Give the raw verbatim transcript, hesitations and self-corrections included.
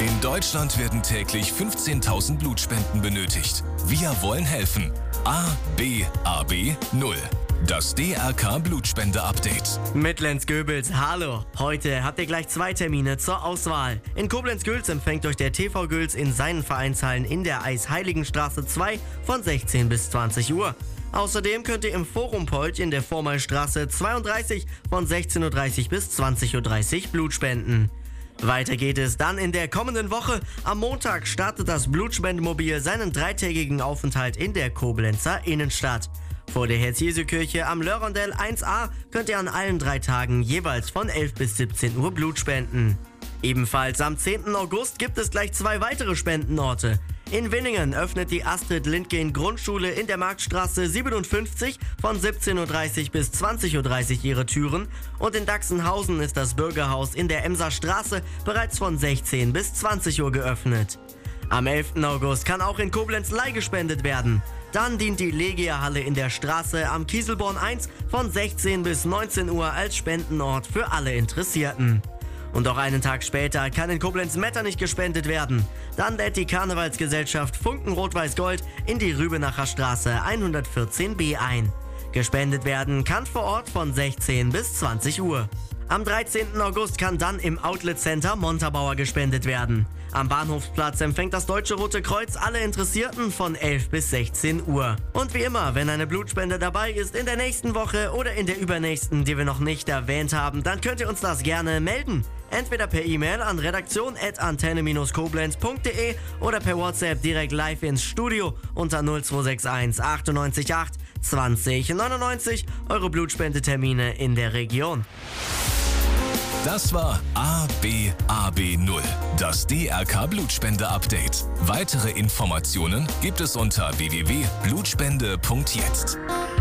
In Deutschland werden täglich fünfzehntausend Blutspenden benötigt. Wir wollen helfen. A B A B null. Das D R K Blutspende-Update. Mit Lenz Göbels, hallo. Heute habt ihr gleich zwei Termine zur Auswahl. In Koblenz-Gülz empfängt euch der T V Gülz in seinen Vereinshallen in der Eisheiligenstraße zwei von sechzehn bis zwanzig Uhr. Außerdem könnt ihr im Forum Polt in der Vormalstraße zweiunddreißig von sechzehn Uhr dreißig bis zwanzig Uhr dreißig Blut spenden. Weiter geht es dann in der kommenden Woche. Am Montag startet das Blutspendemobil seinen dreitägigen Aufenthalt in der Koblenzer Innenstadt. Vor der Herz-Jesu-Kirche am Lörrondell eins a könnt ihr an allen drei Tagen jeweils von elf bis siebzehn Uhr Blut spenden. Ebenfalls am zehnten August gibt es gleich zwei weitere Spendenorte. In Winningen öffnet die Astrid Lindgren Grundschule in der Marktstraße siebenundfünfzig von siebzehn Uhr dreißig bis zwanzig Uhr dreißig ihre Türen und in Dachsenhausen ist das Bürgerhaus in der Emser Straße bereits von sechzehn bis zwanzig Uhr geöffnet. Am elften August kann auch in Koblenz Leih gespendet werden. Dann dient die Legia-Halle in der Straße am Kieselborn eins von sechzehn bis neunzehn Uhr als Spendenort für alle Interessierten. Und auch einen Tag später kann in Koblenz-Metternich gespendet werden. Dann lädt die Karnevalsgesellschaft Funken Rot-Weiß-Gold in die Rübenacher Straße hundertvierzehn b ein. Gespendet werden kann vor Ort von sechzehn bis zwanzig Uhr. Am dreizehnten August kann dann im Outlet Center Montabaur gespendet werden. Am Bahnhofsplatz empfängt das Deutsche Rote Kreuz alle Interessierten von elf bis sechzehn Uhr. Und wie immer, wenn eine Blutspende dabei ist in der nächsten Woche oder in der übernächsten, die wir noch nicht erwähnt haben, dann könnt ihr uns das gerne melden. Entweder per E-Mail an redaktion at antenne dash koblenz punkt de oder per WhatsApp direkt live ins Studio unter null zwei sechs eins achtundneunzig acht zwanzig neunundneunzig. Eure Blutspendetermine in der Region. Das war A B A B null, das D R K Blutspende-Update. Weitere Informationen gibt es unter w w w punkt blutspende punkt jetzt.